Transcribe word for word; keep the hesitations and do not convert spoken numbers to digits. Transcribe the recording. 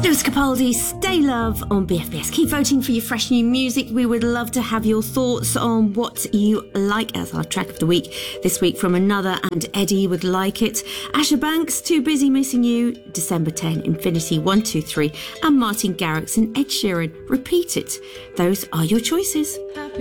Lewis Capaldi, Stay Love on B F B S. Keep voting for your fresh new music. We would love to have your thoughts on what you like as our track of the week. This week from Another and Eddie Would Like It. Asher Banks, Too Busy Missing You, December tenth, Infinity one two three, and Martin Garrix and Ed Sheeran, Repeat It. Those are your choices.